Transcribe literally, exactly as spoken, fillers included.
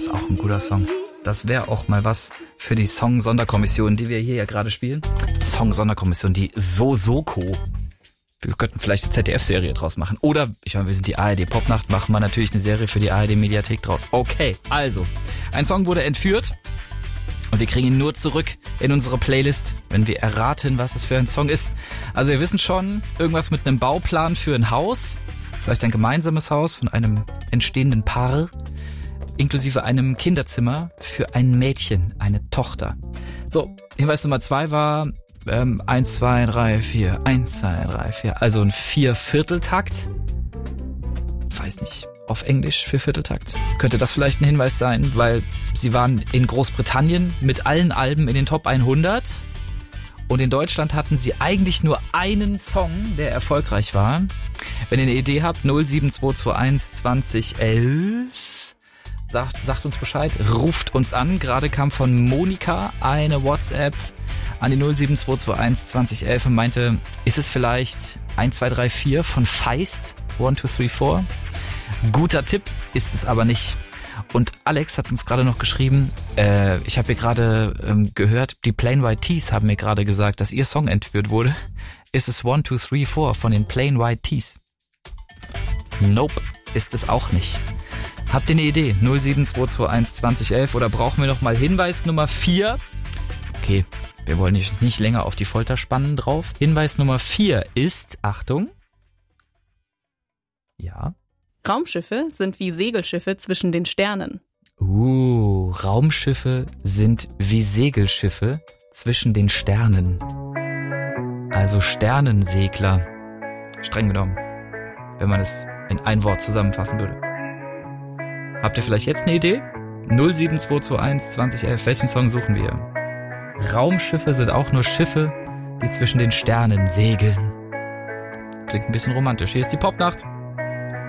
ist auch ein guter Song. Das wäre auch mal was für die Song-Sonderkommission, die wir hier ja gerade spielen. Song-Sonderkommission, die So-Soko. Wir könnten vielleicht eine Z D F-Serie draus machen. Oder, ich meine, wir sind die A R D-Popnacht, machen wir natürlich eine Serie für die A R D-Mediathek draus. Okay, also, ein Song wurde entführt und wir kriegen ihn nur zurück in unsere Playlist, wenn wir erraten, was es für ein Song ist. Also wir wissen schon, irgendwas mit einem Bauplan für ein Haus, vielleicht ein gemeinsames Haus von einem entstehenden Paar, inklusive einem Kinderzimmer für ein Mädchen, eine Tochter. So, Hinweis Nummer zwei war ähm, eins, zwei, drei, vier, eins, zwei, drei, vier, also ein Viervierteltakt. Weiß nicht, auf Englisch Viervierteltakt. Könnte das vielleicht ein Hinweis sein, weil sie waren in Großbritannien mit allen Alben in den Top hundert und in Deutschland hatten sie eigentlich nur einen Song, der erfolgreich war. Wenn ihr eine Idee habt, null sieben zwei zwei eins zwanzig elf, sagt, sagt uns Bescheid, ruft uns an. Gerade kam von Monika eine WhatsApp an die null sieben zwei zwei eins zwanzig elf und meinte, ist es vielleicht eins zwei drei vier von Feist? eins zwei drei vier? Guter Tipp, ist es aber nicht. Und Alex hat uns gerade noch geschrieben, äh, ich habe hier gerade ähm, gehört, die Plain White T's haben mir gerade gesagt, dass ihr Song entführt wurde. Ist es eins zwei drei vier von den Plain White T's? Nope, ist es auch nicht. Habt ihr eine Idee? null sieben zwei zwei eins zwanzig elf oder brauchen wir noch mal Hinweis Nummer vier? Okay, wir wollen nicht, nicht länger auf die Folter spannen drauf. Hinweis Nummer vier ist, Achtung. Ja. Raumschiffe sind wie Segelschiffe zwischen den Sternen. Uh, Raumschiffe sind wie Segelschiffe zwischen den Sternen. Also Sternensegler. Streng genommen, wenn man es in ein Wort zusammenfassen würde. Habt ihr vielleicht jetzt eine Idee? null sieben zwei zwei eins zwanzig elf, welchen Song suchen wir? Raumschiffe sind auch nur Schiffe, die zwischen den Sternen segeln. Klingt ein bisschen romantisch. Hier ist die Popnacht.